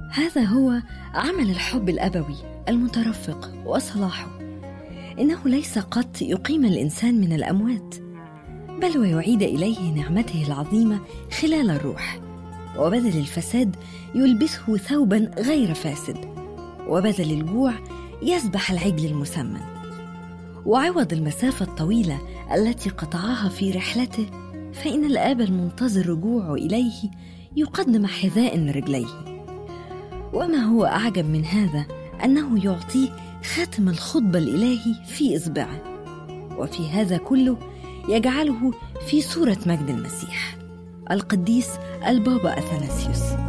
هذا هو عمل الحب الأبوي المترفق وصلاحه. إنه ليس قط يقيم الإنسان من الأموات، بل ويعيد إليه نعمته العظيمة خلال الروح، وبدل الفساد يلبسه ثوبا غير فاسد، وبدل الجوع يذبح العجل المسمن، وعوض المسافة الطويلة التي قطعها في رحلته، فإن الآب المنتظر رجوعه إليه يقدم حذاء رجليه. وما هو أعجب من هذا أنه يعطيه خاتم الخطبة الإلهي في إصبعه، وفي هذا كله يجعله في صورة مجد المسيح القديس البابا أثناسيوس.